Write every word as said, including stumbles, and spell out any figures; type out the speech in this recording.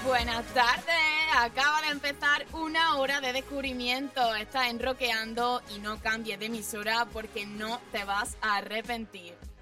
Buenas tardes, acaba de empezar una hora de descubrimiento. Estás en Rockeando y no cambies de emisora porque no te vas a arrepentir.